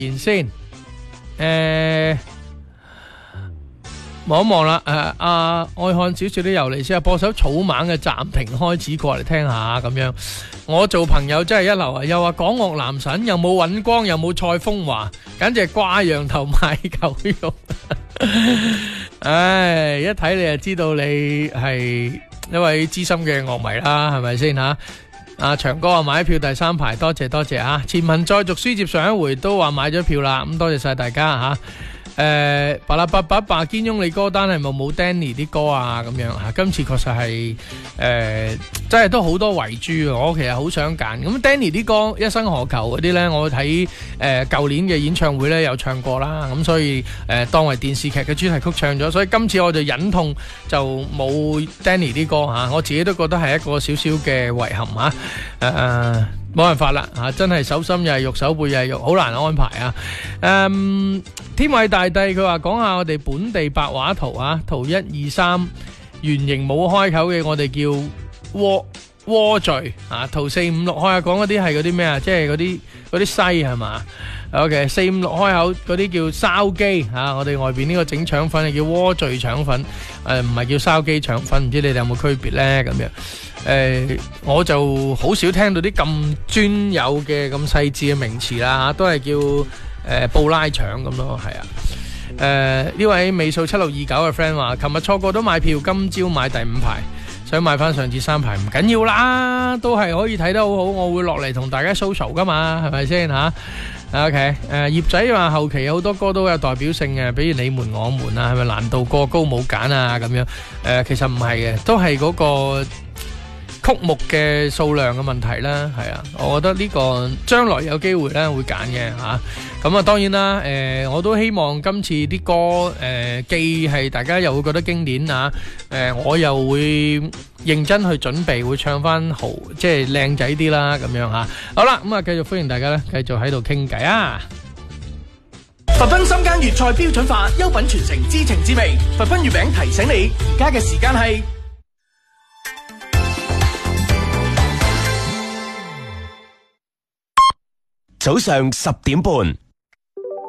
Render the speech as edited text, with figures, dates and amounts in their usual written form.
言先，望一望啦，愛看少少啲遊離先，播首草蜢嘅暫停開始過嚟聽下咁樣。我做朋友真係一流啊！又話港樂男神，又冇尹光，又冇蔡楓華，簡直係掛羊頭賣狗肉。唉，一睇你就知道你係一位資深嘅樂迷啦，係咪先吓？阿長哥啊，買票第3排，多謝多謝啊！前文再續書接上一回都話買咗票啦，咁多謝晒大家吓。巴拉巴巴巴堅擁你歌單係咪冇 Danny 啲歌啊？咁樣吓，今次確實係真係都好多遺珠啊！我其實好想揀咁 Danny 啲歌，一生何求嗰啲呢，我睇舊年嘅演唱會呢有唱過啦，咁所以當為電視劇嘅主題曲唱咗，所以今次我就忍痛就冇 Danny 啲歌吓，我自己都覺得係一個少少嘅遺憾吓，冇辦法啦吓，真係手心又係肉，手背又係肉，好難安排啊！天偉大帝佢話講下我哋本地白話圖啊，圖1、2、3圓形冇開口嘅，我哋叫蝸序啊，圖4、5、6開口講嗰啲係嗰啲咩啊？即係嗰啲西係嘛 ？OK， 4、5、6開口嗰啲叫燒雞啊，我哋外邊呢個整腸粉係叫蝸序腸粉，唔係叫燒雞腸粉，唔知你哋有冇區別咧？咁樣我就好少聽到啲咁專有嘅咁細緻嘅名詞啦，都係叫布拉腸咁咯，係啊。呢位尾數7629嘅 friend 話，琴日錯過都買票，今朝買第5排，想買翻上次3排，唔緊要啦，都係可以睇得好好，我會落嚟同大家 social 噶嘛，係咪先吓？OK， 葉仔話後期有好多歌都有代表性嘅，比如你們我們啊，係咪難度過高冇揀啊咁樣？其實唔係嘅，都係嗰個曲目嘅數量嘅問題啦，係啊，我覺得呢個將來有機會咧會揀嘅吓。咁啊，當然啦，我都希望今次啲歌既係大家又會覺得經典啊，我又會認真去準備，會唱翻好即係靚仔啲啦，咁樣吓。好啦，咁啊，繼續歡迎大家咧，繼續喺度傾偈啊！ 佛賓深耕粵菜標準化，優品傳承知情知味。佛賓月餅提醒你，而家嘅時間係早上10點半。